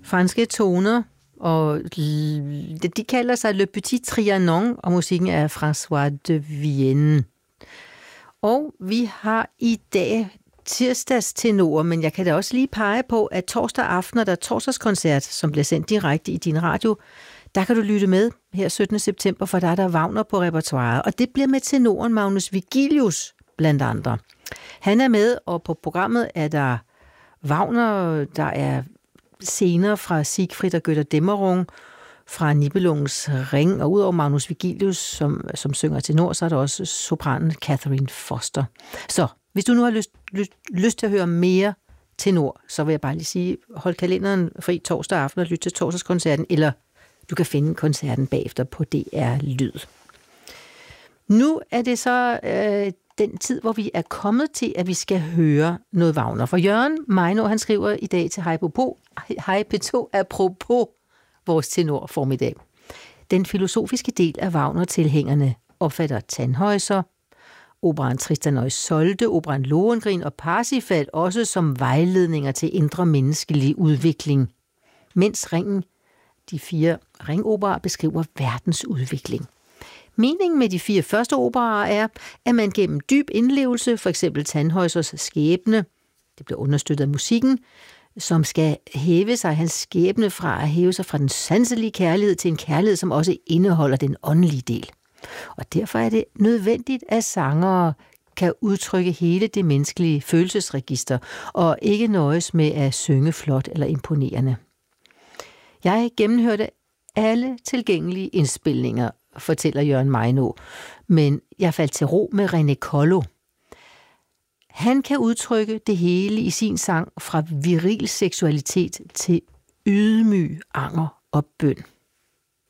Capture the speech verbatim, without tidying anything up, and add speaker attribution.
Speaker 1: franske toner, og de kalder sig Le Petit Trianon, og musikken er François de Vienne. Og vi har i dag tirsdags tenor, men jeg kan da også lige pege på, at torsdag aften er der torsdagskoncert, som bliver sendt direkte i din radio. Der kan du lytte med her syttende september, for der er der Wagner på repertoiret, og det bliver med tenoren Magnus Vigilius blandt andre. Han er med, og på programmet er der Wagner, der er scener fra Siegfried og Götterdämmerung, fra Nibelungens Ring, og udover Magnus Vigilius, som, som synger tenor, så er der også sopranen Catherine Foster. Så hvis du nu har lyst, lyst, lyst til at høre mere tenor, så vil jeg bare lige sige, hold kalenderen fri torsdag aften og lyt til torsdagskoncerten, eller du kan finde koncerten bagefter på D R Lyd. Nu er det så øh, den tid, hvor vi er kommet til, at vi skal høre noget Wagner. For Jørgen Mejno, han skriver i dag til Hej P to, apropos vores tenor formiddag. Den filosofiske del af Wagner-tilhængerne opfatter Tannhäuser, operaen Tristan og Isolde, operaen Lohengrin og Parsifal også som vejledninger til indre menneskelig udvikling, mens Ringen, de fire ringoperaer, beskriver verdens udvikling. Meningen med de fire første operaer er, at man gennem dyb indlevelse, for eksempel Tannhäusers skæbne, det bliver understøttet af musikken, som skal hæve sig hans skæbne fra at hæve sig fra den sanselige kærlighed til en kærlighed, som også indeholder den åndelige del. Og derfor er det nødvendigt, at sangere kan udtrykke hele det menneskelige følelsesregister, og ikke nøjes med at synge flot eller imponerende. Jeg gennemhørte alle tilgængelige indspilninger, fortæller Jørgen Mejno, men jeg faldt til ro med René Kollo. Han kan udtrykke det hele i sin sang fra viril seksualitet til ydmyg anger og bøn.